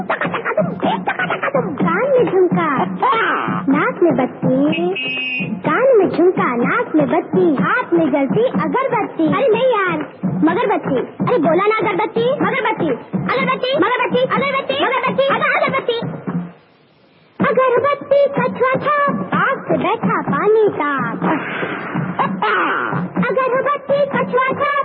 कान में झुमका नाक में बत्ती, कान में झुमका नाक में बत्ती, हाथ में जलती अगरबत्ती। अरे नहीं यार, मगरबत्ती। अरे बोला ना अगरबत्ती, मगरबत्ती, अगरबत्ती, मगरबत्ती, अगरबत्ती, मगरबत्ती, अगरबत्ती। अगरबत्ती कछुआ छाप, आग से बैठा पानी ताप। अगरबत्ती कछुआ छाप,